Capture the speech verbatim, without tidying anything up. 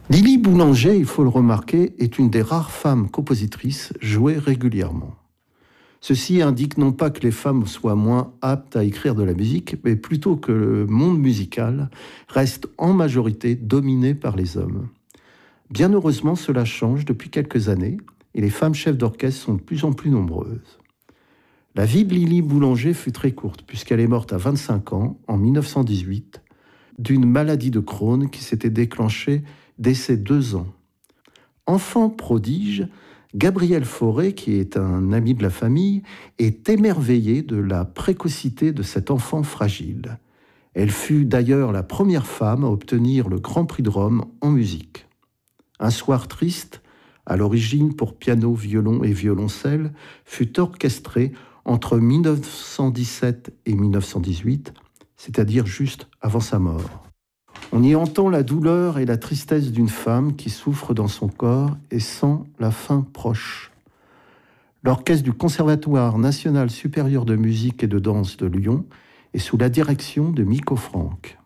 Lily Boulanger, il faut le remarquer, est une des rares femmes compositrices jouées régulièrement. Ceci indique non pas que les femmes soient moins aptes à écrire de la musique, mais plutôt que le monde musical reste en majorité dominé par les hommes. Bien heureusement, cela change depuis quelques années et les femmes chefs d'orchestre sont de plus en plus nombreuses. La vie de Lily Boulanger fut très courte puisqu'elle est morte à vingt-cinq ans, en mille neuf cent dix-huit, d'une maladie de Crohn qui s'était déclenchée dès ses deux ans. Enfant prodige, Gabriel Fauré, qui est un ami de la famille, est émerveillé de la précocité de cet enfant fragile. Elle fut d'ailleurs la première femme à obtenir le Grand Prix de Rome en musique. Un soir triste, à l'origine pour piano, violon et violoncelle, fut orchestré entre mille neuf cent dix-sept et mille neuf cent dix-huit, c'est-à-dire juste avant sa mort. On y entend la douleur et la tristesse d'une femme qui souffre dans son corps et sent la fin proche. L'orchestre du Conservatoire national supérieur de musique et de danse de Lyon est sous la direction de Miko Franck.